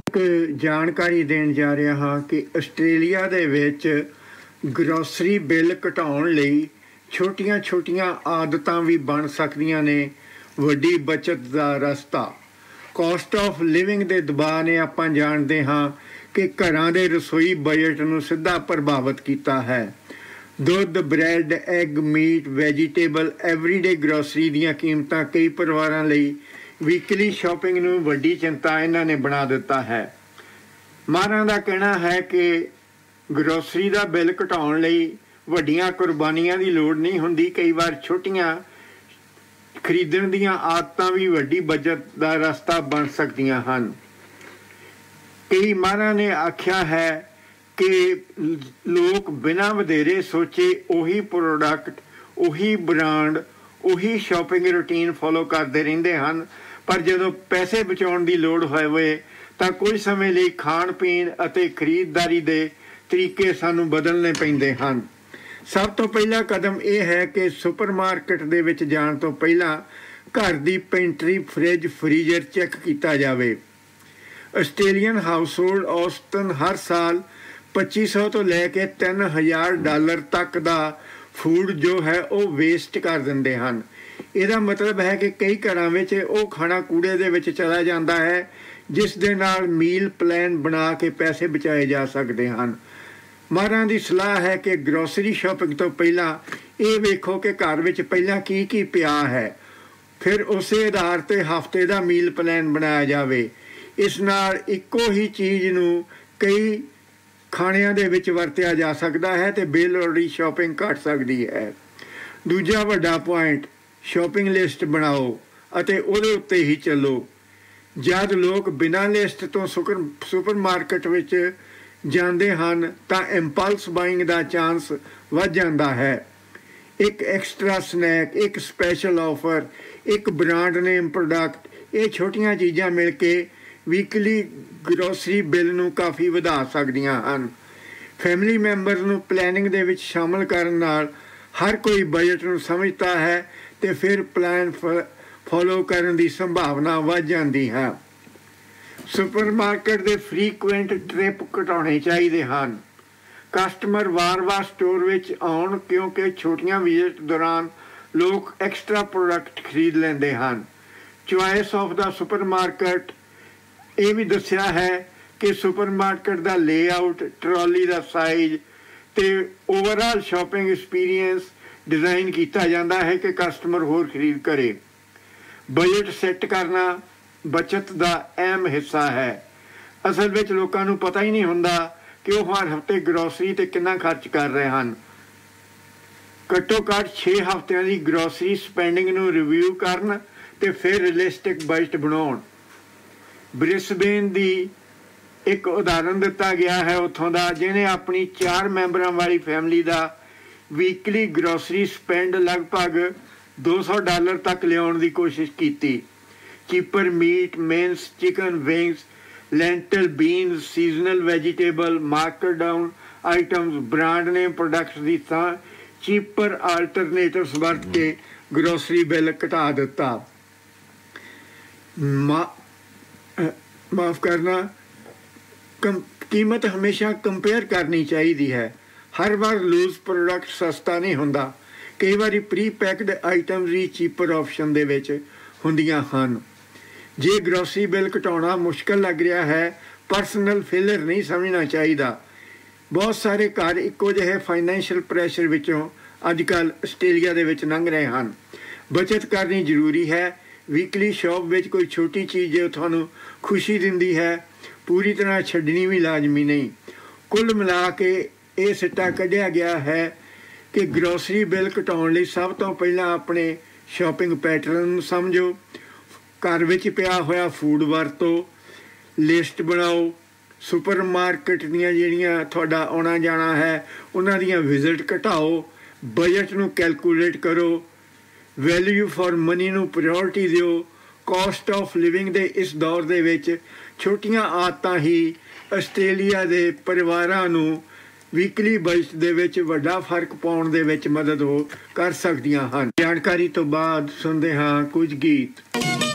ਇੱਕ ਜਾਣਕਾਰੀ ਦੇਣ ਜਾ ਰਿਹਾ ਹਾਂ ਕਿ ਆਸਟ੍ਰੇਲੀਆ ਦੇ ਵਿੱਚ ਗਰੋਸਰੀ ਬਿੱਲ ਘਟਾਉਣ ਲਈ ਛੋਟੀਆਂ ਆਦਤਾਂ ਵੀ ਬਣ ਸਕਦੀਆਂ ਨੇ ਵੱਡੀ ਬਚਤ ਦਾ ਰਸਤਾ। ਕਾਸਟ ਆਫ ਲਿਵਿੰਗ ਦੇ ਦਬਾਅ ਨੇ ਆਪਾਂ ਜਾਣਦੇ ਹਾਂ ਕਿ ਘਰਾਂ ਦੇ ਰਸੋਈ ਬਜਟ ਨੂੰ ਸਿੱਧਾ ਪ੍ਰਭਾਵਿਤ ਕੀਤਾ ਹੈ। ਦੁੱਧ, bread, egg, meat, vegetable, everyday grocery ਦੀਆਂ ਕੀਮਤਾਂ ਕਈ ਪਰਿਵਾਰਾਂ ਲਈ ਵੀਕਲੀ ਸ਼ਾਪਿੰਗ ਨੂੰ ਵੱਡੀ ਚਿੰਤਾ ਇਹਨਾਂ ਨੇ ਬਣਾ ਦਿੱਤਾ ਹੈ। ਮਾਹਰਾਂ ਦਾ ਕਹਿਣਾ ਹੈ ਕਿ ਗਰੋਸਰੀ ਦਾ ਬਿੱਲ ਘਟਾਉਣ ਲਈ ਵੱਡੀਆਂ ਕੁਰਬਾਨੀਆਂ ਦੀ ਲੋੜ ਨਹੀਂ ਹੁੰਦੀ। ਕਈ ਵਾਰ ਛੋਟੀਆਂ ਖਰੀਦਣ ਦੀਆਂ ਆਦਤਾਂ ਵੀ ਵੱਡੀ ਬਚਤ ਦਾ ਰਸਤਾ ਬਣ ਸਕਦੀਆਂ ਹਨ। ਕਈ ਮਾਹਰਾਂ ਨੇ ਆਖਿਆ ਹੈ ਕਿ ਲੋਕ ਬਿਨਾਂ ਵਧੇਰੇ ਸੋਚੇ ਉਹੀ ਪ੍ਰੋਡਕਟ, ਉਹੀ ਬ੍ਰਾਂਡ, ਉਹੀ ਸ਼ਾਪਿੰਗ ਰੂਟੀਨ ਫੋਲੋ ਕਰਦੇ ਰਹਿੰਦੇ ਹਨ, ਪਰ ਜਦੋਂ ਪੈਸੇ ਬਚਾਉਣ ਦੀ ਲੋੜ ਹੋਵੇ ਤਾਂ ਕੁਝ ਸਮੇਂ ਲਈ ਖਾਣ ਪੀਣ ਅਤੇ ਖਰੀਦਦਾਰੀ ਦੇ ਤਰੀਕੇ ਸਾਨੂੰ ਬਦਲਣੇ ਪੈਂਦੇ ਹਨ। ਸਭ ਤੋਂ ਪਹਿਲਾ ਕਦਮ ਇਹ ਹੈ ਕਿ ਸੁਪਰਮਾਰਕੀਟ ਦੇ ਵਿੱਚ ਜਾਣ ਤੋਂ ਪਹਿਲਾਂ ਘਰ ਦੀ ਪੈਂਟਰੀ, ਫਰਿੱਜ, ਫਰੀਜ਼ਰ ਚੈੱਕ ਕੀਤਾ ਜਾਵੇ। ਆਸਟ੍ਰੇਲੀਅਨ ਹਾਊਸਹੋਲਡ ਔਸਤਨ ਹਰ ਸਾਲ 2500 ਤੋਂ ਲੈ ਕੇ $3000 ਤੱਕ ਦਾ ਫੂਡ ਜੋ ਹੈ ਉਹ ਵੇਸਟ ਕਰ ਦਿੰਦੇ ਹਨ। ਇਹਦਾ ਮਤਲਬ ਹੈ ਕਿ ਕਈ ਘਰਾਂ ਵਿੱਚ ਉਹ ਖਾਣਾ ਕੂੜੇ ਦੇ ਵਿੱਚ ਚਲਾ ਜਾਂਦਾ ਹੈ, ਜਿਸ ਦੇ ਨਾਲ ਮੀਲ ਪਲਾਨ ਬਣਾ ਕੇ ਪੈਸੇ ਬਚਾਏ ਜਾ ਸਕਦੇ ਹਨ। ਮਾਹਰਾਂ ਦੀ ਸਲਾਹ ਹੈ ਕਿ ਗਰੋਸਰੀ ਸ਼ਾਪਿੰਗ ਤੋਂ ਪਹਿਲਾਂ ਇਹ ਵੇਖੋ ਕਿ ਘਰ ਵਿੱਚ ਪਹਿਲਾਂ ਕੀ ਪਿਆ ਹੈ, ਫਿਰ ਉਸੇ ਆਧਾਰ 'ਤੇ ਹਫ਼ਤੇ ਦਾ ਮੀਲ ਪਲਾਨ ਬਣਾਇਆ ਜਾਵੇ। ਇਸ ਨਾਲ ਇੱਕੋ ਹੀ ਚੀਜ਼ ਨੂੰ ਕਈ ਖਾਣਿਆਂ ਦੇ ਵਿੱਚ ਵਰਤਿਆ ਜਾ ਸਕਦਾ ਹੈ ਅਤੇ ਬੇਲੋੜੀ ਸ਼ਾਪਿੰਗ ਘੱਟ ਸਕਦੀ ਹੈ। ਦੂਜਾ ਵੱਡਾ ਪੁਆਇੰਟ, ਸ਼ਾਪਿੰਗ ਲਿਸਟ ਬਣਾਓ ਅਤੇ ਉਹਦੇ ਉੱਤੇ ਹੀ ਚੱਲੋ। ਜਦ ਲੋਕ ਬਿਨਾਂ ਲਿਸਟ ਤੋਂ ਸੁਪਰਮਾਰਕੀਟ ਵਿੱਚ ਜਾਂਦੇ ਹਨ ਤਾਂ ਇੰਪਲਸ ਬਾਇੰਗ ਦਾ ਚਾਂਸ ਵੱਧ ਜਾਂਦਾ ਹੈ। ਇੱਕ ਐਕਸਟਰਾ ਸਨੈਕ, ਇੱਕ ਸਪੈਸ਼ਲ ਆਫਰ, ਇੱਕ ਬ੍ਰਾਂਡ ਨੇਮ ਪ੍ਰੋਡਕਟ, ਇਹ ਛੋਟੀਆਂ ਚੀਜ਼ਾਂ ਮਿਲ ਕੇ ਵੀਕਲੀ ਗਰੋਸਰੀ ਬਿੱਲ ਨੂੰ ਕਾਫੀ ਵਧਾ ਸਕਦੀਆਂ ਹਨ। ਫੈਮਿਲੀ ਮੈਂਬਰਸ ਨੂੰ ਪਲੈਨਿੰਗ ਦੇ ਵਿੱਚ ਸ਼ਾਮਲ ਕਰਨ ਨਾਲ ਹਰ ਕੋਈ ਬਜਟ ਨੂੰ ਸਮਝਦਾ ਹੈ ਅਤੇ ਫਿਰ ਪਲਾਨ ਫੋਲੋ ਕਰਨ ਦੀ ਸੰਭਾਵਨਾ ਵੱਧ ਜਾਂਦੀ ਹੈ। ਸੁਪਰਮਾਰਕੀਟ ਦੇ ਫਰੀਕੁਐਂਟ ਟ੍ਰਿਪ ਘਟਾਉਣੇ ਚਾਹੀਦੇ ਹਨ। ਕਸਟਮਰ ਵਾਰ-ਵਾਰ ਸਟੋਰ ਵਿੱਚ ਆਉਣ ਕਿਉਂਕਿ ਛੋਟੀਆਂ ਵਿਜ਼ਿਟ ਦੌਰਾਨ ਲੋਕ ਐਕਸਟਰਾ ਪ੍ਰੋਡਕਟ ਖਰੀਦ ਲੈਂਦੇ ਹਨ। ਚੁਆਇਸ ਆਫ ਦਾ ਸੁਪਰਮਾਰਕੀਟ ਇਹ ਵੀ ਦੱਸਿਆ ਹੈ ਕਿ ਸੁਪਰਮਾਰਕੀਟ ਦਾ ਲੇਆਊਟ, ਟਰਾਲੀ ਦਾ ਸਾਈਜ਼ ਅਤੇ ਓਵਰਆਲ ਸ਼ਾਪਿੰਗ ਐਕਸਪੀਰੀਅੰਸ ਡਿਜ਼ਾਈਨ ਕੀਤਾ ਜਾਂਦਾ ਹੈ ਕਿ ਕਸਟਮਰ ਹੋਰ ਖਰੀਦ ਕਰੇ। ਬਜਟ ਸੈੱਟ ਕਰਨਾ ਬਚਤ ਦਾ ਅਹਿਮ ਹਿੱਸਾ ਹੈ। ਅਸਲ ਵਿੱਚ ਲੋਕਾਂ ਨੂੰ ਪਤਾ ਹੀ ਨਹੀਂ ਹੁੰਦਾ ਕਿ ਉਹ ਹਰ ਹਫ਼ਤੇ ਗਰੋਸਰੀ 'ਤੇ ਕਿੰਨਾ ਖਰਚ ਕਰ ਰਹੇ ਹਨ। ਘੱਟੋ ਘੱਟ 6 ਹਫ਼ਤਿਆਂ ਦੀ ਗਰੋਸਰੀ ਸਪੈਂਡਿੰਗ ਨੂੰ ਰਿਵਿਊ ਕਰਨ ਅਤੇ ਫਿਰ ਰੀਅਲਿਸਟਿਕ ਬਜਟ ਬਣਾਉਣ। ਬ੍ਰਿਸਬੇਨ ਦੀ ਇੱਕ ਉਦਾਹਰਨ ਦਿੱਤਾ ਗਿਆ ਹੈ ਉੱਥੋਂ ਦਾ, ਜਿਹਨੇ ਆਪਣੀ 4 ਮੈਂਬਰਾਂ ਵਾਲੀ ਫੈਮਿਲੀ ਦਾ ਵੀਕਲੀ ਗਰੋਸਰੀ ਸਪੈਂਡ ਲਗਭਗ $200 ਤੱਕ ਲਿਆਉਣ ਦੀ ਕੋਸ਼ਿਸ਼ ਕੀਤੀ। Cheaper meat, mains, chicken wings, ਲੈਂਟਲ beans, seasonal vegetable, marker down items, brand name products ਦੀ ਥਾਂ ਚੀਪਰ ਆਲਟਰਨੇਟਿਵਸ ਵਰਤ ਕੇ ਗਰੋਸਰੀ ਬਿੱਲ ਘਟਾ ਦਿੱਤਾ। ਮਾਫ਼ ਕਰਨਾ, ਕੀਮਤ ਹਮੇਸ਼ਾ ਕੰਪੇਅਰ ਕਰਨੀ ਚਾਹੀਦੀ ਹੈ। ਹਰ ਵਾਰ ਲੂਜ਼ ਪ੍ਰੋਡਕਟ ਸਸਤਾ ਨਹੀਂ ਹੁੰਦਾ। ਕਈ ਵਾਰੀ ਪ੍ਰੀ ਪੈਕਡ ਆਈਟਮਸ ਵੀ ਚੀਪਰ ਆਪਸ਼ਨ ਦੇ ਵਿੱਚ ਹੁੰਦੀਆਂ ਹਨ। ਜੇ ਗਰੋਸਰੀ ਬਿੱਲ ਘਟਾਉਣਾ ਮੁਸ਼ਕਲ ਲੱਗ ਰਿਹਾ ਹੈ, ਪਰਸਨਲ ਫੇਲਰ ਨਹੀਂ ਸਮਝਣਾ ਚਾਹੀਦਾ। ਬਹੁਤ ਸਾਰੇ ਘਰ ਇੱਕੋ ਜਿਹੇ ਫਾਈਨੈਂਸ਼ੀਅਲ ਪ੍ਰੈਸ਼ਰ ਵਿੱਚੋਂ ਅੱਜ ਕੱਲ੍ਹ ਆਸਟ੍ਰੇਲੀਆ ਦੇ ਵਿੱਚ ਲੰਘ ਰਹੇ ਹਨ। ਬਚਤ ਕਰਨੀ ਜ਼ਰੂਰੀ ਹੈ। ਵੀਕਲੀ ਸ਼ੌਪ ਵਿੱਚ ਕੋਈ ਛੋਟੀ ਚੀਜ਼ ਜੋ ਤੁਹਾਨੂੰ ਖੁਸ਼ੀ ਦਿੰਦੀ ਹੈ, ਪੂਰੀ ਤਰ੍ਹਾਂ ਛੱਡਣੀ ਵੀ ਲਾਜ਼ਮੀ ਨਹੀਂ। ਕੁੱਲ ਮਿਲਾ ਕੇ ਇਹ ਸਿੱਟਾ ਕੱਢਿਆ ਗਿਆ ਹੈ ਕਿ ਗਰੋਸਰੀ ਬਿੱਲ ਘਟਾਉਣ ਲਈ ਸਭ ਤੋਂ ਪਹਿਲਾਂ ਆਪਣੇ ਸ਼ਾਪਿੰਗ ਪੈਟਰਨ ਨੂੰ ਸਮਝੋ, ਘਰ ਵਿੱਚ ਪਿਆ ਹੋਇਆ ਫੂਡ ਵਰਤੋ, ਲਿਸਟ ਬਣਾਓ, ਸੁਪਰਮਾਰਕੀਟ ਦੀਆਂ ਜਿਹੜੀਆਂ ਤੁਹਾਡਾ ਆਉਣਾ ਜਾਣਾ ਹੈ ਉਹਨਾਂ ਦੀਆਂ ਵਿਜ਼ਿਟ ਘਟਾਓ, ਬਜਟ ਨੂੰ ਕੈਲਕੂਲੇਟ ਕਰੋ, ਵੈਲਿਊ ਫॉर ਮਨੀ ਨੂੰ ਪ੍ਰਾਇਓਰਟੀ ਦਿਓ। ਕਾਸਟ ਆਫ ਲਿਵਿੰਗ ਦੇ ਇਸ ਦੌਰ ਦੇ ਵਿੱਚ ਛੋਟੀਆਂ ਆਦਤਾਂ ਹੀ ਆਸਟ੍ਰੇਲੀਆ ਦੇ ਪਰਿਵਾਰਾਂ ਨੂੰ ਵੀਕਲੀ ਬਜਟ ਦੇ ਵਿੱਚ ਵੱਡਾ ਫਰਕ ਪਾਉਣ ਦੇ ਵਿੱਚ ਮਦਦ ਕਰ ਸਕਦੀਆਂ ਹਨ। ਜਾਣਕਾਰੀ ਤੋਂ ਬਾਅਦ ਸੁਣਦੇ ਹਾਂ ਕੁਝ ਗੀਤ।